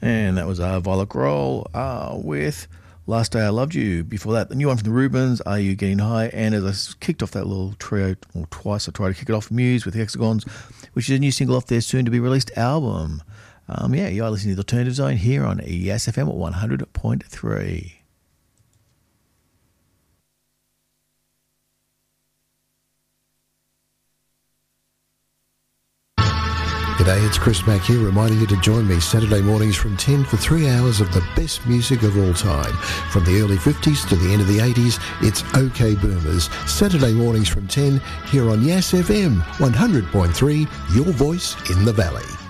And that was Violet Grohl with Last Day I Loved You. Before that, the new one from the Rubens, Are You Getting High? And as I kicked off that little trio, or twice I tried to kick it off, Muse with the Hexagons, which is a new single off their soon-to-be-released album. You are listening to The Alternative Zone here on ES FM at 100.3. G'day, it's Chris Mack here, reminding you to join me Saturday mornings from 10 for 3 hours of the best music of all time. From the early 50s to the end of the 80s, it's OK Boomers. Saturday mornings from 10 here on Yes FM 100.3, your voice in the valley.